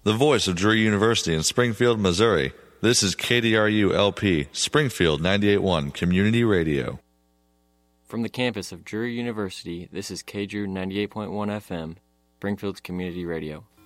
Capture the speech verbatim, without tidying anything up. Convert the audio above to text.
The voice of Drury University in Springfield, Missouri. This is K D R U L P, Springfield ninety-eight point one Community Radio. From the campus of Drury University, this is K D R U ninety-eight point one F M, Springfield's Community Radio.